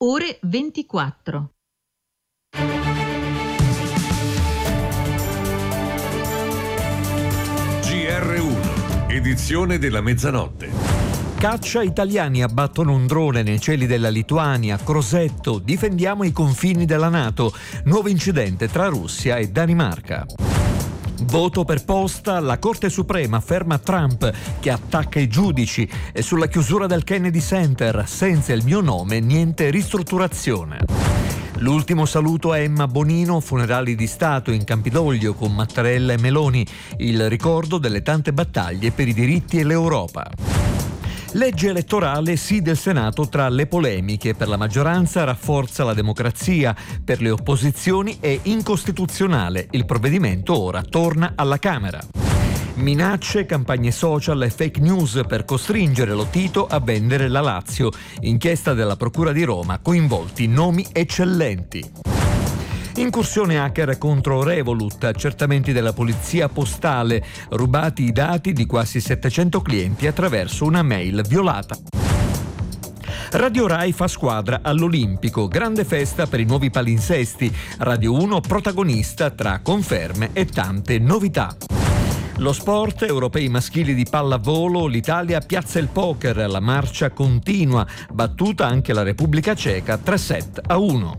ore 24. GR1, edizione della mezzanotte. Caccia, italiani abbattono un drone nei cieli della Lituania. Crosetto, difendiamo i confini della NATO. Nuovo incidente tra Russia e Danimarca. Voto per posta, la Corte Suprema ferma Trump che attacca i giudici, e sulla chiusura del Kennedy Center, senza il mio nome niente ristrutturazione. L'ultimo saluto a Emma Bonino, funerali di Stato in Campidoglio con Mattarella e Meloni, il ricordo delle tante battaglie per i diritti e l'Europa. Legge elettorale, sì del Senato tra le polemiche. Per la maggioranza rafforza la democrazia, per le opposizioni è incostituzionale. Il provvedimento ora torna alla Camera. Minacce, campagne social e fake news per costringere Lotito a vendere la Lazio. Inchiesta della Procura di Roma, coinvolti nomi eccellenti. Incursione hacker contro Revolut, accertamenti della polizia postale, rubati i dati di quasi 700 clienti attraverso una mail violata. Radio Rai fa squadra all'Olimpico, grande festa per i nuovi palinsesti. Radio 1 protagonista tra conferme e tante novità. Lo sport, europei maschili di pallavolo, l'Italia piazza il poker, la marcia continua, battuta anche la Repubblica Ceca 3-1.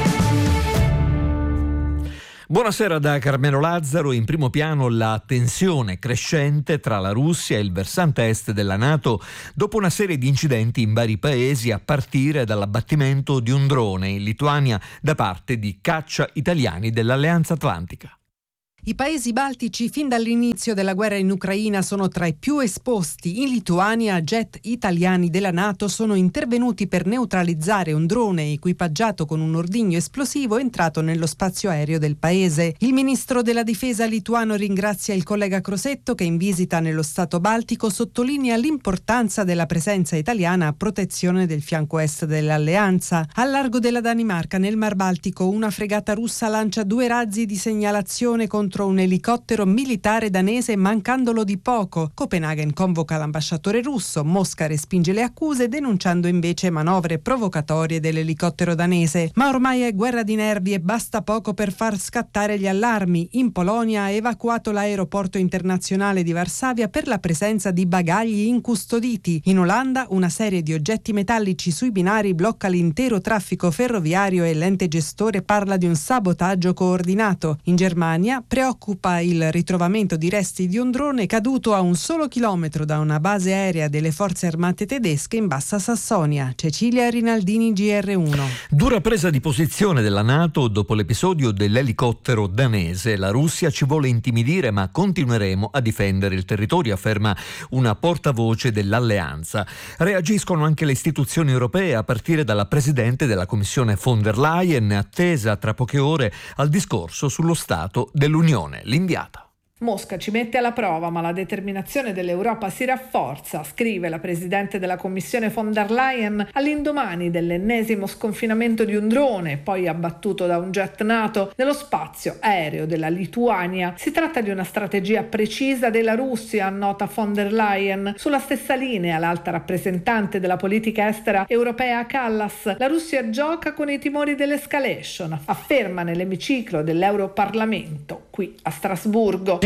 Buonasera da Carmelo Lazzaro. In primo piano la tensione crescente tra la Russia e il versante est della NATO dopo una serie di incidenti in vari paesi, a partire dall'abbattimento di un drone in Lituania da parte di caccia italiani dell'Alleanza Atlantica. I paesi baltici fin dall'inizio della guerra in Ucraina sono tra i più esposti. In Lituania jet italiani della NATO sono intervenuti per neutralizzare un drone equipaggiato con un ordigno esplosivo entrato nello spazio aereo del paese. Il ministro della difesa lituano ringrazia il collega Crosetto che in visita nello Stato baltico sottolinea l'importanza della presenza italiana a protezione del fianco est dell'alleanza. Al largo della Danimarca, nel Mar Baltico, una fregata russa lancia 2 razzi di segnalazione contro un elicottero militare danese, mancandolo di poco. Copenaghen convoca l'ambasciatore russo, Mosca respinge le accuse denunciando invece manovre provocatorie dell'elicottero danese. Ma ormai è guerra di nervi e basta poco per far scattare gli allarmi. In Polonia ha evacuato l'aeroporto internazionale di Varsavia per la presenza di bagagli incustoditi. In Olanda una serie di oggetti metallici sui binari blocca l'intero traffico ferroviario e l'ente gestore parla di un sabotaggio coordinato. In Germania preoccupa il ritrovamento di resti di un drone caduto a un solo chilometro da una base aerea delle forze armate tedesche in Bassa Sassonia. Cecilia Rinaldini, GR1. Dura presa di posizione della NATO dopo l'episodio dell'elicottero danese. La Russia ci vuole intimidire, ma continueremo a difendere il territorio, afferma una portavoce dell'alleanza. Reagiscono anche le istituzioni europee, a partire dalla presidente della Commissione von der Leyen, attesa tra poche ore al discorso sullo stato dell'Unione. L'inviata. Mosca ci mette alla prova, ma la determinazione dell'Europa si rafforza, scrive la presidente della Commissione von der Leyen all'indomani dell'ennesimo sconfinamento di un drone, poi abbattuto da un jet NATO, nello spazio aereo della Lituania. Si tratta di una strategia precisa della Russia, annota von der Leyen. Sulla stessa linea, l'alta rappresentante della politica estera europea Kallas, la Russia gioca con i timori dell'escalation, afferma nell'emiciclo dell'Europarlamento, qui a Strasburgo.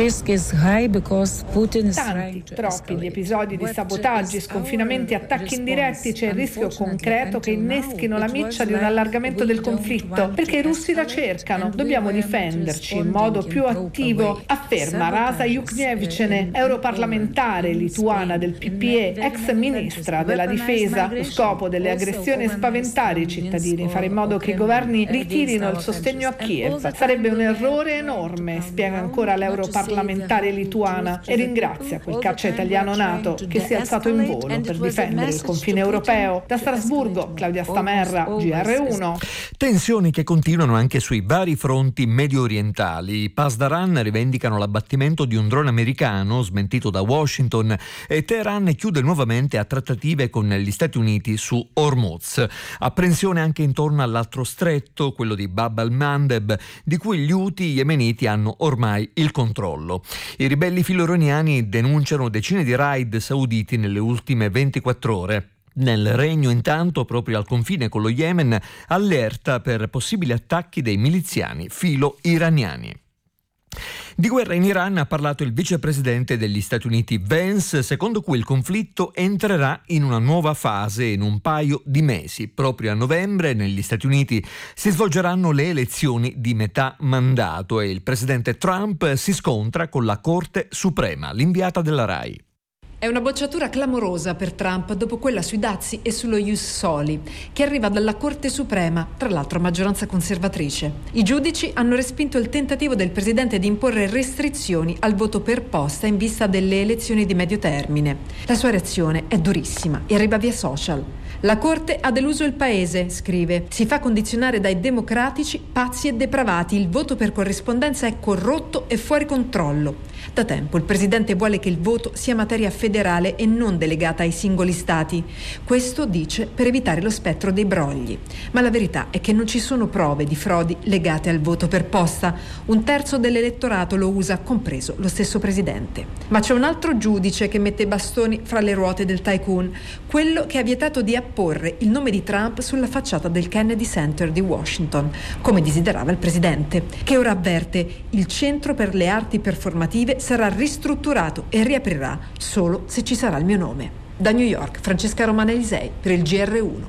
Tanti, troppi gli episodi di sabotaggi, sconfinamenti, attacchi indiretti, c'è il rischio concreto che inneschino la miccia di un allargamento del conflitto, perché i russi la cercano. Dobbiamo difenderci in modo più attivo, afferma Rasa Juknievicene, europarlamentare lituana del PPE, ex ministra della difesa. Lo scopo delle aggressioni è spaventare i cittadini, fare in modo che i governi ritirino il sostegno a Kiev. Sarebbe un errore enorme, spiega ancora l'europarlamentare lituana, e ringrazia quel caccia italiano NATO che si è alzato in volo per difendere il confine europeo. Da Strasburgo, Claudia Stamerra, GR1. Tensioni che continuano anche sui vari fronti medio orientali. I Pasdaran rivendicano l'abbattimento di un drone americano smentito da Washington, e Teheran chiude nuovamente a trattative con gli Stati Uniti su Hormuz. Apprensione anche intorno all'altro stretto, quello di Bab al-Mandeb, di cui gli Houthi yemeniti hanno ormai il controllo. I ribelli filoroniani denunciano decine di raid sauditi nelle ultime 24 ore. Nel regno, intanto, proprio al confine con lo Yemen, allerta per possibili attacchi dei miliziani filo-iraniani. Di guerra in Iran ha parlato il vicepresidente degli Stati Uniti Vance, secondo cui il conflitto entrerà in una nuova fase in un paio di mesi. Proprio a novembre negli Stati Uniti si svolgeranno le elezioni di metà mandato e il presidente Trump si scontra con la Corte Suprema, l'inviata della RAI. È una bocciatura clamorosa per Trump dopo quella sui dazi e sullo ius soli, che arriva dalla Corte Suprema, tra l'altro a maggioranza conservatrice. I giudici hanno respinto il tentativo del presidente di imporre restrizioni al voto per posta in vista delle elezioni di medio termine. La sua reazione è durissima e arriva via social. La Corte ha deluso il paese, scrive. Si fa condizionare dai democratici pazzi e depravati. Il voto per corrispondenza è corrotto e fuori controllo. Da tempo il presidente vuole che il voto sia materia federale e non delegata ai singoli stati. Questo, dice, per evitare lo spettro dei brogli. Ma la verità è che non ci sono prove di frodi legate al voto per posta. Un terzo dell'elettorato lo usa, compreso lo stesso presidente. Ma c'è un altro giudice che mette bastoni fra le ruote del tycoon, quello che ha vietato di apporre il nome di Trump sulla facciata del Kennedy Center di Washington, come desiderava il presidente, che ora avverte: il centro per le arti performative sarà ristrutturato e riaprirà solo se ci sarà il mio nome. Da New York, Francesca Romana Elisei per il GR1.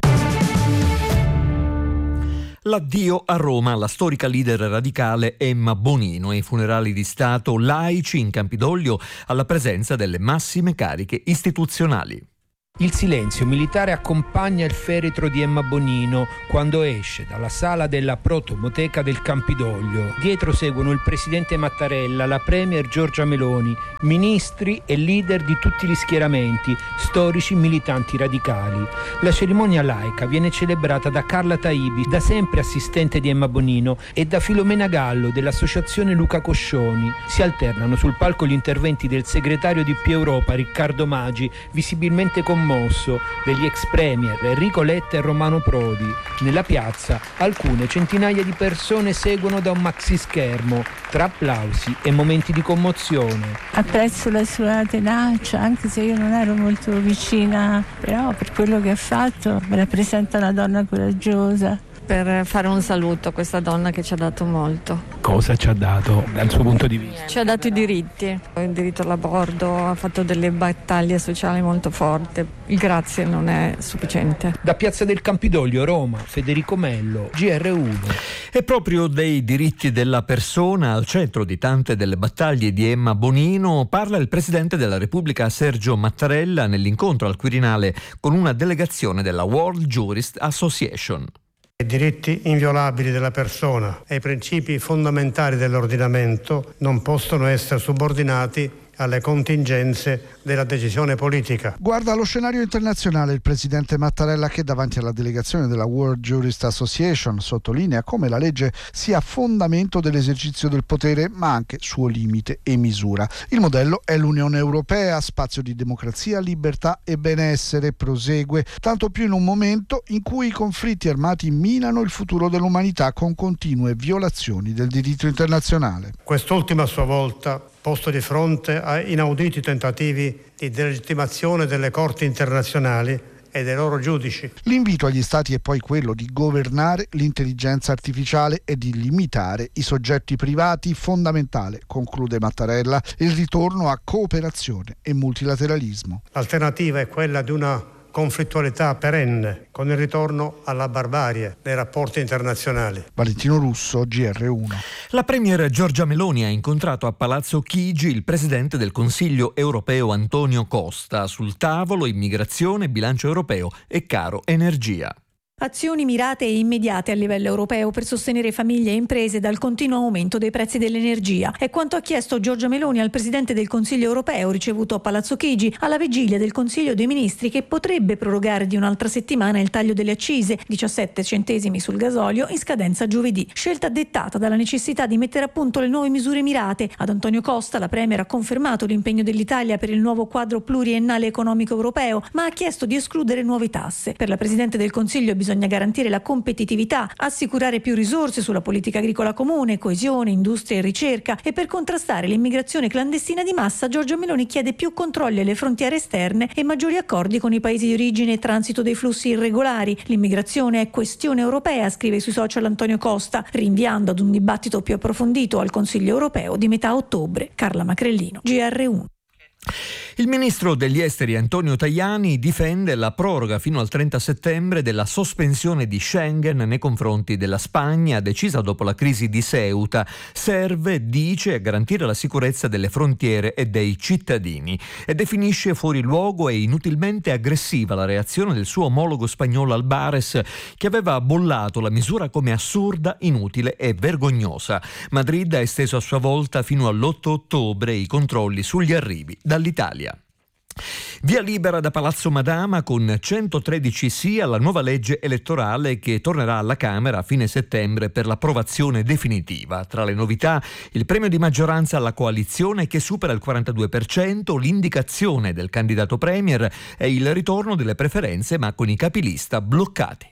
L'addio a Roma alla storica leader radicale Emma Bonino e i funerali di Stato laici in Campidoglio alla presenza delle massime cariche istituzionali. Il silenzio militare accompagna il feretro di Emma Bonino quando esce dalla sala della protomoteca del Campidoglio. Dietro seguono il presidente Mattarella, la premier Giorgia Meloni, ministri e leader di tutti gli schieramenti, storici militanti radicali. La cerimonia laica viene celebrata da Carla Taibi, da sempre assistente di Emma Bonino, e da Filomena Gallo dell'associazione Luca Coscioni. Si alternano sul palco gli interventi del segretario di Più Europa Riccardo Maggi, visibilmente commosso, degli ex premier Enrico Letta e Romano Prodi. Nella piazza alcune centinaia di persone seguono da un maxi schermo, tra applausi e momenti di commozione. Apprezzo la sua tenacia, anche se io non ero molto vicina, però per quello che ha fatto mi rappresenta una donna coraggiosa. Per fare un saluto a questa donna che ci ha dato molto. Cosa ci ha dato dal suo punto di vista? Ci ha dato i diritti, il diritto all'aborto, ha fatto delle battaglie sociali molto forti. Il grazie non è sufficiente. Da Piazza del Campidoglio, Roma, Federico Mello, GR1. E proprio dei diritti della persona, al centro di tante delle battaglie di Emma Bonino, parla il Presidente della Repubblica Sergio Mattarella nell'incontro al Quirinale con una delegazione della World Jurist Association. I diritti inviolabili della persona e i principi fondamentali dell'ordinamento non possono essere subordinati alle contingenze della decisione politica. Guarda lo scenario internazionale il presidente Mattarella, che davanti alla delegazione della World Jurist Association sottolinea come la legge sia fondamento dell'esercizio del potere, ma anche suo limite e misura. Il modello è l'Unione Europea, spazio di democrazia, libertà e benessere, prosegue, tanto più in un momento in cui i conflitti armati minano il futuro dell'umanità con continue violazioni del diritto internazionale. Quest'ultima a sua volta, posto di fronte a inauditi tentativi di delegittimazione delle corti internazionali e dei loro giudici. L'invito agli Stati è poi quello di governare l'intelligenza artificiale e di limitare i soggetti privati, fondamentale, conclude Mattarella, il ritorno a cooperazione e multilateralismo. L'alternativa è quella di una conflittualità perenne, con il ritorno alla barbarie nei rapporti internazionali. Valentino Russo, GR1. La premier Giorgia Meloni ha incontrato a Palazzo Chigi il presidente del Consiglio europeo Antonio Costa. Sul tavolo immigrazione, bilancio europeo e caro energia. Azioni mirate e immediate a livello europeo per sostenere famiglie e imprese dal continuo aumento dei prezzi dell'energia. È quanto ha chiesto Giorgia Meloni al Presidente del Consiglio europeo ricevuto a Palazzo Chigi alla vigilia del Consiglio dei Ministri, che potrebbe prorogare di un'altra settimana il taglio delle accise, 17 centesimi sul gasolio, in scadenza giovedì. Scelta dettata dalla necessità di mettere a punto le nuove misure mirate. Ad Antonio Costa la Premier ha confermato l'impegno dell'Italia per il nuovo quadro pluriennale economico europeo, ma ha chiesto di escludere nuove tasse. Per la Presidente del Consiglio bisogna garantire la competitività, assicurare più risorse sulla politica agricola comune, coesione, industria e ricerca, e per contrastare l'immigrazione clandestina di massa Giorgia Meloni chiede più controlli alle frontiere esterne e maggiori accordi con i paesi di origine e transito dei flussi irregolari. L'immigrazione è questione europea, scrive sui social Antonio Costa, rinviando ad un dibattito più approfondito al Consiglio europeo di metà ottobre. Carla Macrellino, GR1. Il ministro degli esteri Antonio Tajani difende la proroga fino al 30 settembre della sospensione di Schengen nei confronti della Spagna, decisa dopo la crisi di Ceuta. Serve, dice, a garantire la sicurezza delle frontiere e dei cittadini, e definisce fuori luogo e inutilmente aggressiva la reazione del suo omologo spagnolo Albares, che aveva bollato la misura come assurda, inutile e vergognosa. Madrid ha esteso a sua volta fino all'8 ottobre i controlli sugli arrivi dall'Italia. Via libera da Palazzo Madama con 113 sì alla nuova legge elettorale che tornerà alla Camera a fine settembre per l'approvazione definitiva. Tra le novità, il premio di maggioranza alla coalizione che supera il 42%, l'indicazione del candidato premier e il ritorno delle preferenze ma con i capilista bloccati.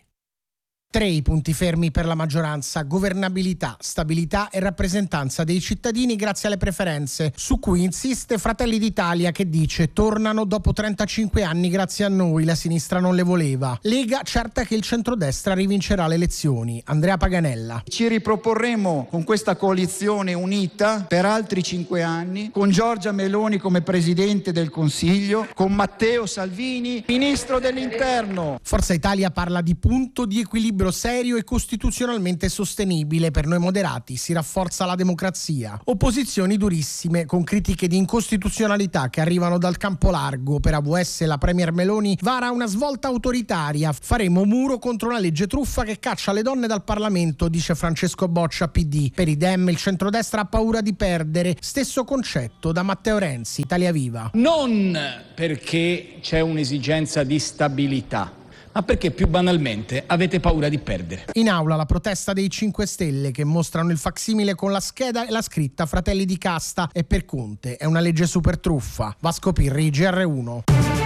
3 i punti fermi per la maggioranza: governabilità, stabilità e rappresentanza dei cittadini grazie alle preferenze, su cui insiste Fratelli d'Italia, che dice: tornano dopo 35 anni grazie a noi, la sinistra non le voleva. Lega certa che il centrodestra rivincerà le elezioni. Andrea Paganella: ci riproporremo con questa coalizione unita per altri 5 anni, con Giorgia Meloni come Presidente del Consiglio, con Matteo Salvini Ministro dell'Interno. Forza Italia parla di punto di equilibrio serio e costituzionalmente sostenibile. Per noi moderati si rafforza la democrazia. Opposizioni durissime, con critiche di incostituzionalità che arrivano dal campo largo. Per AVS la premier Meloni vara una svolta autoritaria. Faremo muro contro una legge truffa che caccia le donne dal Parlamento, dice Francesco Boccia, PD. Per i Dem il centrodestra ha paura di perdere. Stesso concetto da Matteo Renzi, Italia Viva. Non perché c'è un'esigenza di stabilità, ma perché più banalmente avete paura di perdere. In aula la protesta dei 5 Stelle, che mostrano il facsimile con la scheda e la scritta Fratelli di Casta. E per Conte è una legge super truffa. Vasco Pirri, GR1.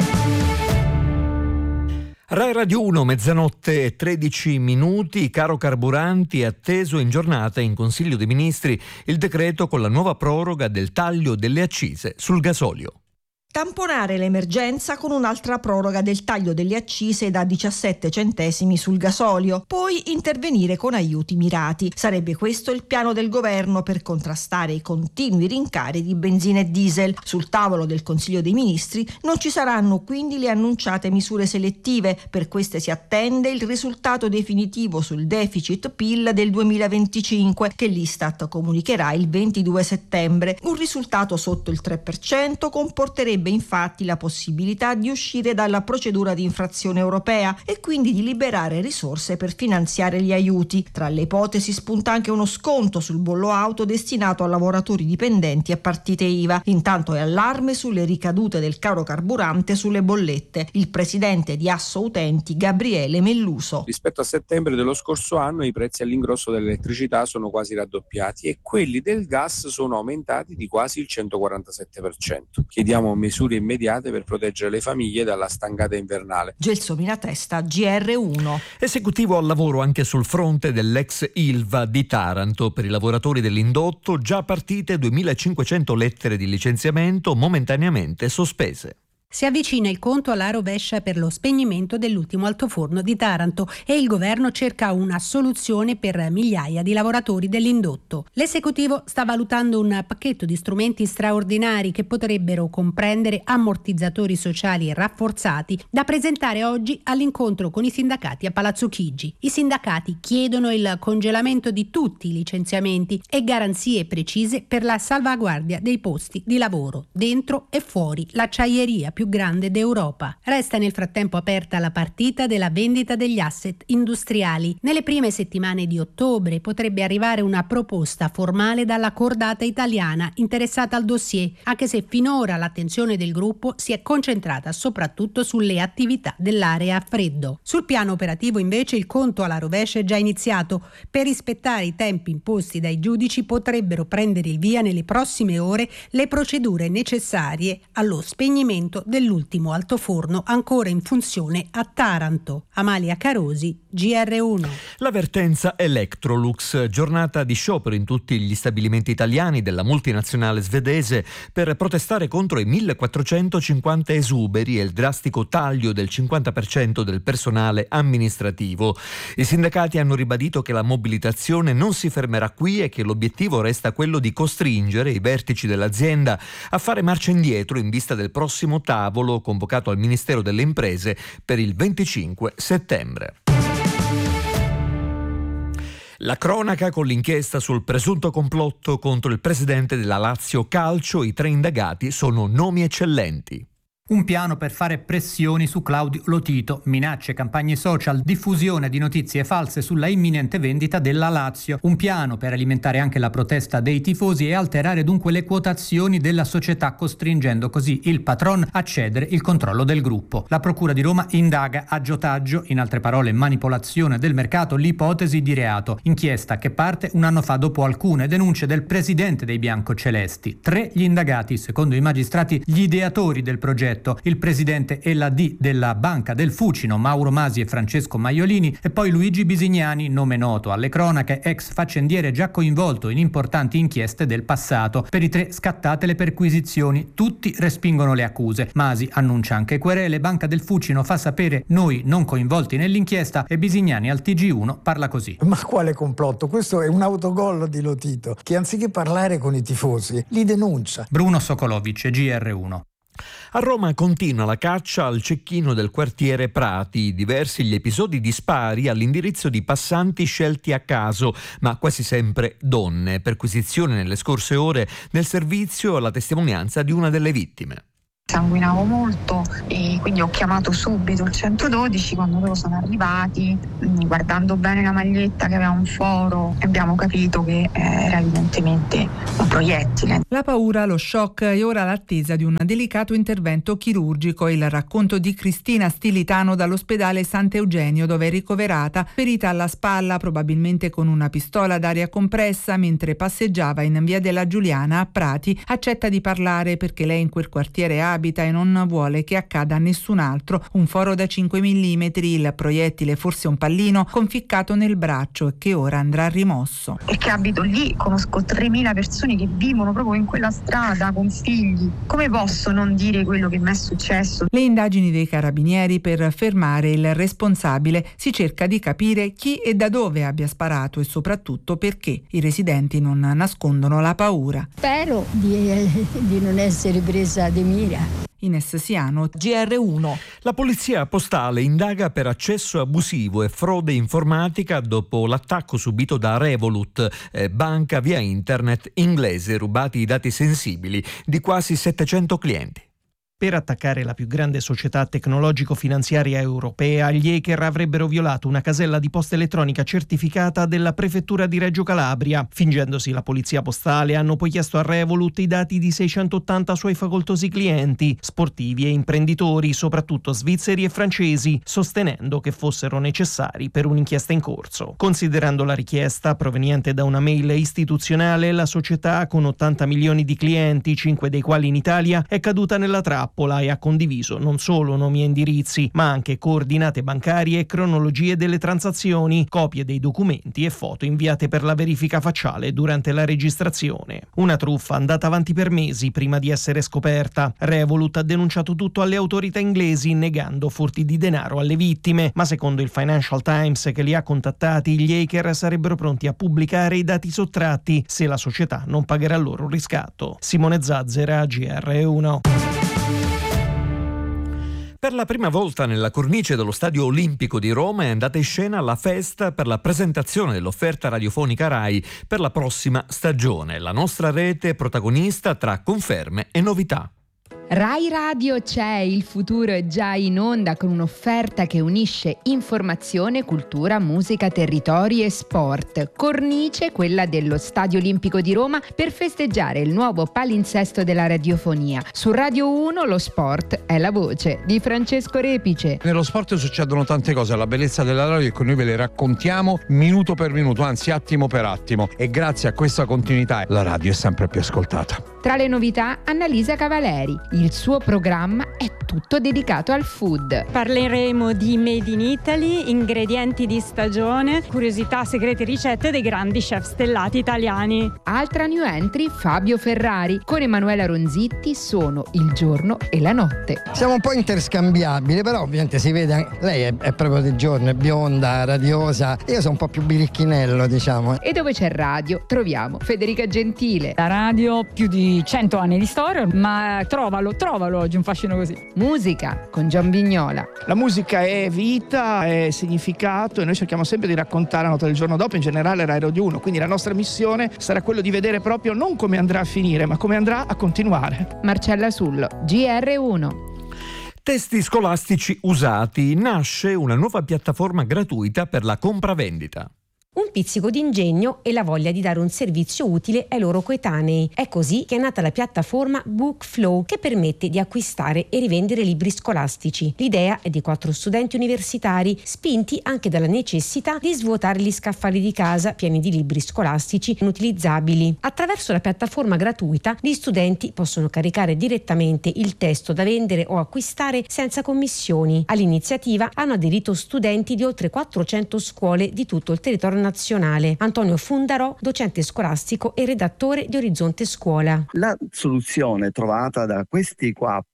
Rai Radio 1, mezzanotte e 13 minuti. Caro carburanti, è atteso in giornata in Consiglio dei Ministri il decreto con la nuova proroga del taglio delle accise sul gasolio. Tamponare l'emergenza con un'altra proroga del taglio delle accise da 17 centesimi sul gasolio, poi intervenire con aiuti mirati. Sarebbe questo il piano del governo per contrastare i continui rincari di benzina e diesel. Sul tavolo del Consiglio dei Ministri non ci saranno quindi le annunciate misure selettive. Per queste si attende il risultato definitivo sul deficit PIL del 2025, che l'Istat comunicherà il 22 settembre. Un risultato sotto il 3% comporterebbe infatti la possibilità di uscire dalla procedura di infrazione europea e quindi di liberare risorse per finanziare gli aiuti. Tra le ipotesi spunta anche uno sconto sul bollo auto destinato a lavoratori dipendenti e partite IVA. Intanto è allarme sulle ricadute del caro carburante sulle bollette. Il presidente di Asso Utenti, Gabriele Melluso: rispetto a settembre dello scorso anno i prezzi all'ingrosso dell'elettricità sono quasi raddoppiati e quelli del gas sono aumentati di quasi il 147%. Chiediamo misure immediate per proteggere le famiglie dalla stangata invernale. Gelsomina Testa, GR1. Esecutivo al lavoro anche sul fronte dell'ex Ilva di Taranto. Per i lavoratori dell'indotto già partite 2.500 lettere di licenziamento momentaneamente sospese. Si avvicina il conto alla rovescia per lo spegnimento dell'ultimo altoforno di Taranto e il governo cerca una soluzione per migliaia di lavoratori dell'indotto. L'esecutivo sta valutando un pacchetto di strumenti straordinari che potrebbero comprendere ammortizzatori sociali rafforzati da presentare oggi all'incontro con i sindacati a Palazzo Chigi. I sindacati chiedono il congelamento di tutti i licenziamenti e garanzie precise per la salvaguardia dei posti di lavoro dentro e fuori l'acciaieria più grande d'Europa. Resta nel frattempo aperta la partita della vendita degli asset industriali. Nelle prime settimane di ottobre potrebbe arrivare una proposta formale dalla cordata italiana interessata al dossier, anche se finora l'attenzione del gruppo si è concentrata soprattutto sulle attività dell'area a freddo. Sul piano operativo invece il conto alla rovescia è già iniziato. Per rispettare i tempi imposti dai giudici potrebbero prendere il via nelle prossime ore le procedure necessarie allo spegnimento dell'ultimo altoforno ancora in funzione a Taranto. Amalia Carosi, GR1. L'avvertenza Electrolux, giornata di sciopero in tutti gli stabilimenti italiani della multinazionale svedese per protestare contro i 1450 esuberi e il drastico taglio del 50% del personale amministrativo. I sindacati hanno ribadito che la mobilitazione non si fermerà qui e che l'obiettivo resta quello di costringere i vertici dell'azienda a fare marcia indietro in vista del prossimo tavolo convocato al Ministero delle Imprese per il 25 settembre. La cronaca con l'inchiesta sul presunto complotto contro il presidente della Lazio Calcio. I 3 indagati sono nomi eccellenti. Un piano per fare pressioni su Claudio Lotito, minacce, campagne social, diffusione di notizie false sulla imminente vendita della Lazio. Un piano per alimentare anche la protesta dei tifosi e alterare dunque le quotazioni della società, costringendo così il patron a cedere il controllo del gruppo. La Procura di Roma indaga aggiotaggio, in altre parole manipolazione del mercato, l'ipotesi di reato. Inchiesta che parte un anno fa dopo alcune denunce del presidente dei biancocelesti. 3 gli indagati, secondo i magistrati gli ideatori del progetto, il presidente e la D della Banca del Fucino, Mauro Masi e Francesco Maiolini, e poi Luigi Bisignani, nome noto alle cronache, ex faccendiere già coinvolto in importanti inchieste del passato. Per i 3 scattate le perquisizioni, tutti respingono le accuse. Masi annuncia anche querele, Banca del Fucino fa sapere noi non coinvolti nell'inchiesta e Bisignani al TG1 parla così. Ma quale complotto? Questo è un autogol di Lotito che anziché parlare con i tifosi li denuncia. Bruno Sokolovic, GR1. A Roma continua la caccia al cecchino del quartiere Prati, diversi gli episodi di spari all'indirizzo di passanti scelti a caso, ma quasi sempre donne. Perquisizione nelle scorse ore del servizio alla testimonianza di una delle vittime. Sanguinavo molto e quindi ho chiamato subito il 112. Quando loro sono arrivati, guardando bene la maglietta che aveva un foro, abbiamo capito che era evidentemente un proiettile. La paura, lo shock e ora l'attesa di un delicato intervento chirurgico. Il racconto di Cristina Stilitano dall'ospedale Sant'Eugenio, dove è ricoverata, ferita alla spalla, probabilmente con una pistola d'aria compressa, mentre passeggiava in via della Giuliana a Prati. Accetta di parlare perché lei in quel quartiere abita e non vuole che accada a nessun altro. Un foro da 5 mm, il proiettile, forse un pallino, conficcato nel braccio e che ora andrà rimosso. Perché abito lì, conosco 3.000 persone che vivono proprio in quella strada con figli. Come posso non dire quello che mi è successo? Le indagini dei carabinieri per fermare il responsabile. Si cerca di capire chi e da dove abbia sparato e soprattutto perché. I residenti non nascondono la paura. Spero di non essere presa di mira. Ines Siano, GR1. La polizia postale indaga per accesso abusivo e frode informatica dopo l'attacco subito da Revolut, banca via internet inglese, rubati i dati sensibili di quasi 700 clienti. Per attaccare la più grande società tecnologico-finanziaria europea, gli hacker avrebbero violato una casella di posta elettronica certificata della prefettura di Reggio Calabria. Fingendosi la polizia postale, hanno poi chiesto a Revolut i dati di 680 suoi facoltosi clienti, sportivi e imprenditori, soprattutto svizzeri e francesi, sostenendo che fossero necessari per un'inchiesta in corso. Considerando la richiesta proveniente da una mail istituzionale, la società, con 80 milioni di clienti, 5 dei quali in Italia, è caduta nella trappola e ha condiviso non solo nomi e indirizzi, ma anche coordinate bancarie e cronologie delle transazioni, copie dei documenti e foto inviate per la verifica facciale durante la registrazione. Una truffa andata avanti per mesi prima di essere scoperta. Revolut ha denunciato tutto alle autorità inglesi, negando furti di denaro alle vittime, ma secondo il Financial Times, che li ha contattati, gli hacker sarebbero pronti a pubblicare i dati sottratti se la società non pagherà loro un riscatto. Simone Zazzera, GR1. Per la prima volta nella cornice dello Stadio Olimpico di Roma è andata in scena la festa per la presentazione dell'offerta radiofonica RAI per la prossima stagione. La nostra rete protagonista tra conferme e novità. Rai Radio c'è, il futuro è già in onda con un'offerta che unisce informazione, cultura, musica, territori e sport. Cornice, quella dello Stadio Olimpico di Roma, per festeggiare il nuovo palinsesto della radiofonia. Su Radio 1 lo sport è la voce di Francesco Repice. Nello sport succedono tante cose, la bellezza della radio è che noi ve le raccontiamo minuto per minuto, anzi attimo per attimo, e grazie a questa continuità la radio è sempre più ascoltata. Tra le novità, Annalisa Cavaleri, Il suo programma è tutto dedicato al food. Parleremo di Made in Italy, ingredienti di stagione, curiosità, segreti e ricette dei grandi chef stellati italiani. Altra new entry, Fabio Ferrari. Con Emanuela Ronzitti sono Il giorno e la notte. Siamo un po' interscambiabili, però ovviamente si vede, lei è proprio di giorno, è bionda, radiosa, io sono un po' più biricchinello, diciamo. E dove c'è radio troviamo Federica Gentile. La radio più di 100 anni di storia, ma trovalo oggi un fascino così. Musica con Gian Vignola. La musica è vita, è significato e noi cerchiamo sempre di raccontare la notte del giorno dopo, in generale Rai Radio 1, quindi la nostra missione sarà quello di vedere proprio non come andrà a finire, ma come andrà a continuare. Marcella Sullo, GR1. Testi scolastici usati. Nasce una nuova piattaforma gratuita per la compravendita. Un pizzico di ingegno e la voglia di dare un servizio utile ai loro coetanei. È così che è nata la piattaforma Bookflow, che permette di acquistare e rivendere libri scolastici. L'idea è di 4 studenti universitari, spinti anche dalla necessità di svuotare gli scaffali di casa pieni di libri scolastici inutilizzabili. Attraverso la piattaforma gratuita, gli studenti possono caricare direttamente il testo da vendere o acquistare senza commissioni. All'iniziativa hanno aderito studenti di oltre 400 scuole di tutto il territorio nazionale. Antonio Fundarò, docente scolastico e redattore di Orizzonte Scuola. La soluzione trovata da questi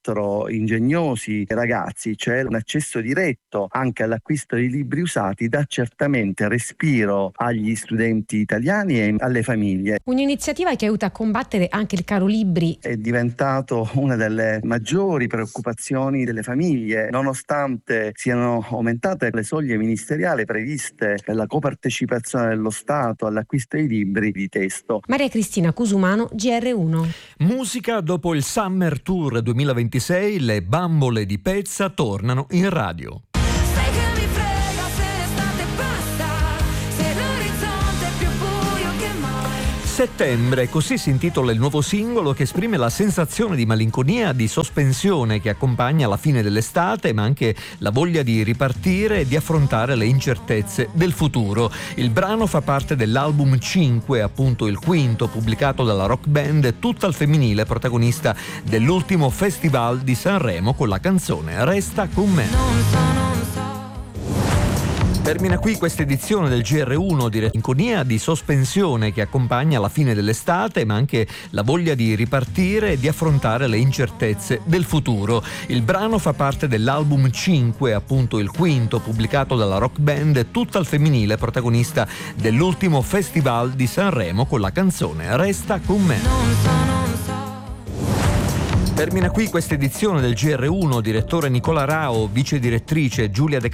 4 ingegnosi ragazzi, cioè un accesso diretto anche all'acquisto di libri usati, dà certamente respiro agli studenti italiani e alle famiglie. Un'iniziativa che aiuta a combattere anche il caro libri. È diventato una delle maggiori preoccupazioni delle famiglie, nonostante siano aumentate le soglie ministeriali previste per la copartecipazione dello Stato all'acquisto dei libri di testo. Maria Cristina Cusumano, GR1. Musica. Dopo il Summer Tour 2026, le Bambole di Pezza tornano in radio. Settembre, così si intitola il nuovo singolo che esprime la sensazione di malinconia, di sospensione che accompagna la fine dell'estate, ma anche la voglia di ripartire e di affrontare le incertezze del futuro. Il brano fa parte dell'album 5, appunto il quinto, pubblicato dalla rock band tutta al femminile, protagonista dell'ultimo Festival di Sanremo con la canzone Resta con me. Termina qui questa edizione del GR1 di malinconia, di sospensione che accompagna la fine dell'estate, ma anche la voglia di ripartire e di affrontare le incertezze del futuro. Il brano fa parte dell'album 5, appunto il quinto, pubblicato dalla rock band tutta al femminile, protagonista dell'ultimo Festival di Sanremo con la canzone Resta con me. Termina qui questa edizione del GR1, direttore Nicola Rao, vice direttrice Giulia De